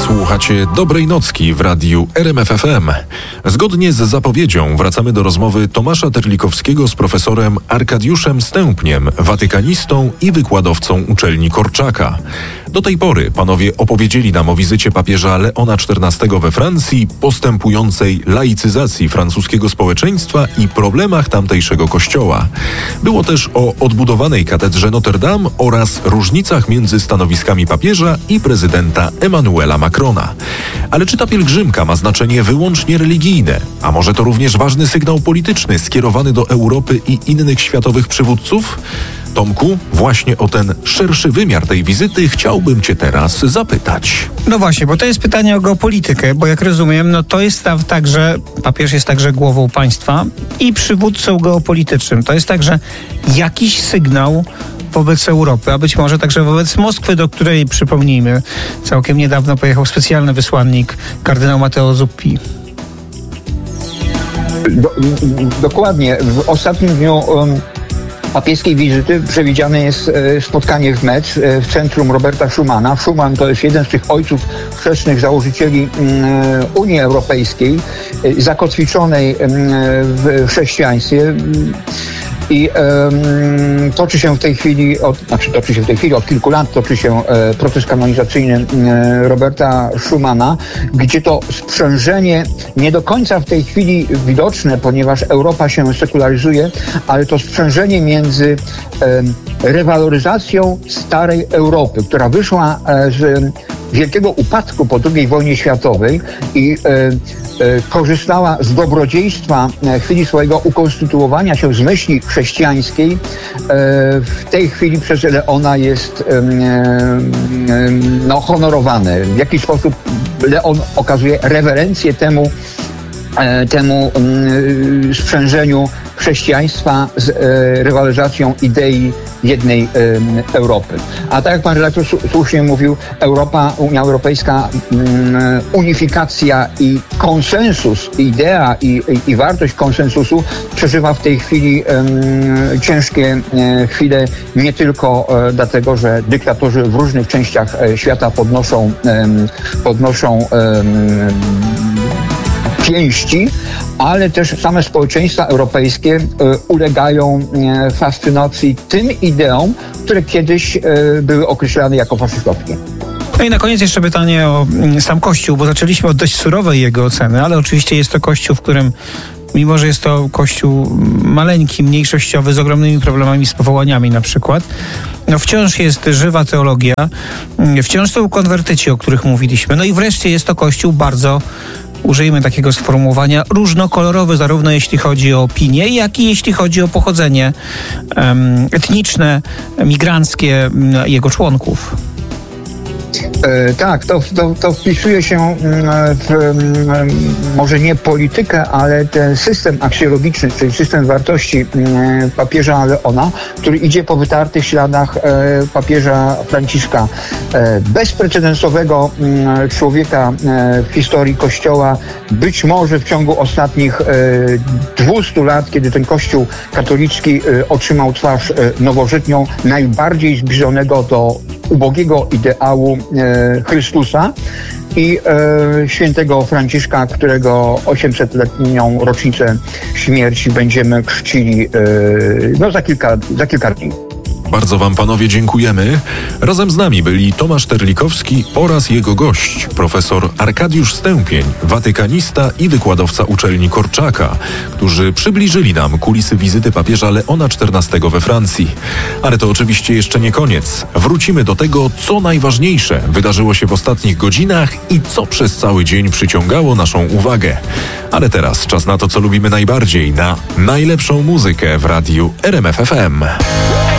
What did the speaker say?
Słuchacie Dobrej Nocki w radiu RMF FM. Zgodnie z zapowiedzią wracamy do rozmowy Tomasza Terlikowskiego z profesorem Arkadiuszem Stępniem, watykanistą i wykładowcą uczelni Korczaka. Do tej pory panowie opowiedzieli nam o wizycie papieża Leona XIV we Francji, postępującej laicyzacji francuskiego społeczeństwa i problemach tamtejszego kościoła. Było też o odbudowanej katedrze Notre Dame oraz różnicach między stanowiskami papieża i prezydenta Emmanuela Macrona. Ale czy ta pielgrzymka ma znaczenie wyłącznie religijne? A może to również ważny sygnał polityczny skierowany do Europy i innych światowych przywódców? Tomku, właśnie o ten szerszy wymiar tej wizyty chciałbym Cię teraz zapytać. No właśnie, bo to jest pytanie o geopolitykę, bo jak rozumiem, no to jest tak, że papież jest także głową państwa i przywódcą geopolitycznym. To jest także jakiś sygnał wobec Europy, a być może także wobec Moskwy, do której, przypomnijmy, całkiem niedawno pojechał specjalny wysłannik kardynał Matteo Zuppi. Dokładnie. W ostatnim dniu papieskiej wizyty przewidziane jest spotkanie w Metz w centrum Roberta Schumana. Schuman to jest jeden z tych ojców chrzestnych założycieli Unii Europejskiej, zakotwiczonej w chrześcijaństwie. I toczy się w tej chwili, od kilku lat toczy się proces kanonizacyjny Roberta Schumana, gdzie to sprzężenie nie do końca w tej chwili widoczne, ponieważ Europa się sekularyzuje, ale to sprzężenie między rewaloryzacją starej Europy, która wyszła z wielkiego upadku po II wojnie światowej i korzystała z dobrodziejstwa chwili swojego ukonstytuowania się z myśli chrześcijańskiej, w tej chwili przez Leona jest honorowane. W jaki sposób Leon okazuje rewerencję temu sprzężeniu chrześcijaństwa z rywalizacją idei jednej Europy. A tak jak pan redaktor słusznie mówił, Unia Europejska, unifikacja i konsensus, idea i wartość konsensusu przeżywa w tej chwili ciężkie chwile, nie tylko dlatego, że dyktatorzy w różnych częściach świata podnoszą pięści, ale też same społeczeństwa europejskie ulegają fascynacji tym ideom, które kiedyś były określane jako faszystowskie. No i na koniec jeszcze pytanie o sam Kościół, bo zaczęliśmy od dość surowej jego oceny, ale oczywiście jest to Kościół, w którym, mimo że jest to Kościół maleńki, mniejszościowy, z ogromnymi problemami z powołaniami na przykład, no wciąż jest żywa teologia, wciąż są konwertyci, o których mówiliśmy, no i wreszcie jest to Kościół bardzo, użyjmy takiego sformułowania, różnokolorowy, zarówno jeśli chodzi o opinię, jak i jeśli chodzi o pochodzenie etniczne, migranckie jego członków. Tak, to wpisuje się w może nie politykę, ale ten system aksjologiczny, czyli system wartości papieża Leona, który idzie po wytartych śladach papieża Franciszka. Bezprecedensowego człowieka w historii Kościoła, być może w ciągu ostatnich 200 lat, kiedy ten Kościół katolicki otrzymał twarz nowożytną, najbardziej zbliżonego do ubogiego ideału Chrystusa i świętego Franciszka, którego 800-letnią rocznicę śmierci będziemy czcili za kilka dni. Bardzo wam, panowie, dziękujemy. Razem z nami byli Tomasz Terlikowski oraz jego gość, profesor Arkadiusz Stępień, watykanista i wykładowca uczelni Korczaka, którzy przybliżyli nam kulisy wizyty papieża Leona XIV we Francji. Ale to oczywiście jeszcze nie koniec. Wrócimy do tego, co najważniejsze wydarzyło się w ostatnich godzinach i co przez cały dzień przyciągało naszą uwagę. Ale teraz czas na to, co lubimy najbardziej, na najlepszą muzykę w radiu RMF FM.